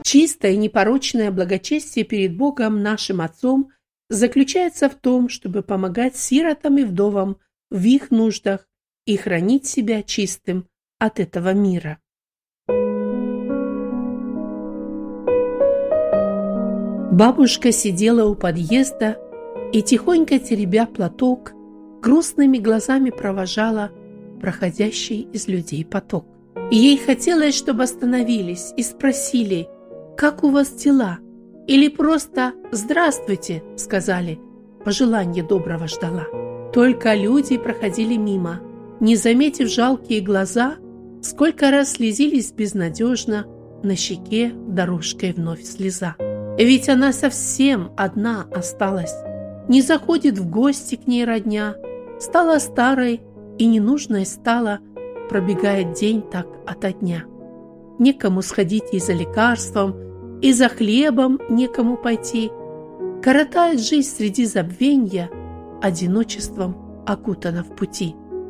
Чистое и непорочное благочестие перед Богом нашим Отцом заключается в том, чтобы помогать сиротам и вдовам в их нуждах и хранить себя чистым от этого мира. Бабушка сидела у подъезда и, тихонько теребя платок, грустными глазами провожала проходящий из людей поток. Ей хотелось, чтобы остановились и спросили: «Как у вас дела?» Или просто «Здравствуйте», сказали, пожелание доброго ждала. Только люди проходили мимо, не заметив жалкие глаза, сколько раз слезились безнадежно, на щеке дорожкой вновь слеза. Ведь она совсем одна осталась, не заходит в гости к ней родня, стала старой и ненужной стала, пробегает день так ото дня. Некому сходить и за лекарством, и за хлебом некому пойти. Коротает жизнь среди забвенья, одиночеством окутана в пути.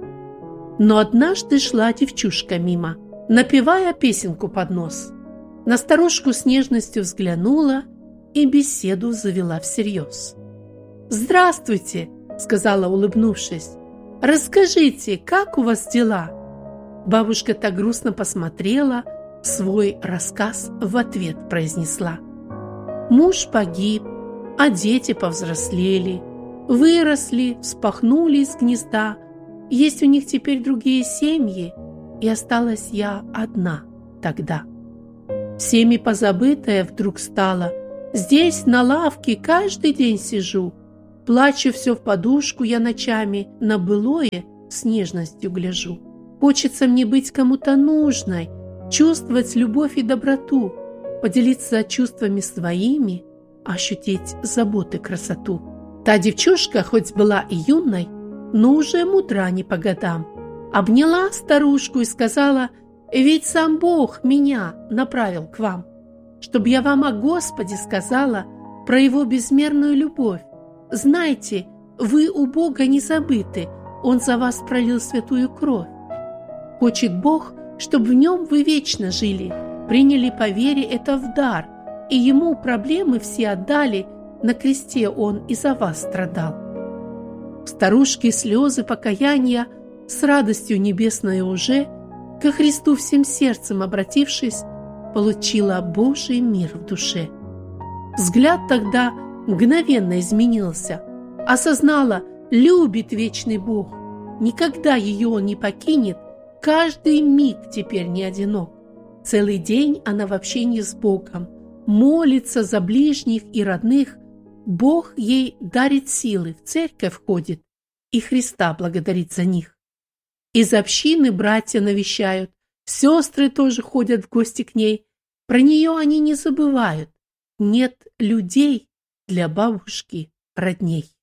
Но однажды шла девчушка мимо, напевая песенку под нос. На старушку с нежностью взглянула и беседу завела всерьез. «Здравствуйте», — сказала, улыбнувшись. «Расскажите, как у вас дела?» Бабушка так грустно посмотрела, свой рассказ в ответ произнесла. «Муж погиб, а дети повзрослели, выросли, вспахнули из гнезда. Есть у них теперь другие семьи, и осталась я одна тогда. Всеми позабытая вдруг стала. Здесь на лавке каждый день сижу, плачу все в подушку я ночами, на былое с нежностью гляжу. Хочется мне быть кому-то нужной, чувствовать любовь и доброту, поделиться чувствами своими, ощутить заботы красоту». Та девчушка, хоть была и юной, но уже мудра не по годам, обняла старушку и сказала: «Ведь сам Бог меня направил к вам, чтобы я вам о Господе сказала про Его безмерную любовь. Знайте, вы у Бога не забыты, Он за вас пролил святую кровь. Хочет Бог, чтобы в Нем вы вечно жили, приняли по вере это в дар, и Ему проблемы все отдали, на кресте Он и за вас страдал». У старушки слезы покаяния, с радостью небесной уже, ко Христу всем сердцем обратившись, получила Божий мир в душе. Взгляд тогда мгновенно изменился, осознала, любит вечный Бог, никогда ее Он не покинет, каждый миг теперь не одинок. Целый день она в общении с Богом, молится за ближних и родных, Бог ей дарит силы, в церковь ходит и Христа благодарит за них. Из общины братья навещают, сестры тоже ходят в гости к ней. Про нее они не забывают. Нет людей для бабушки родней.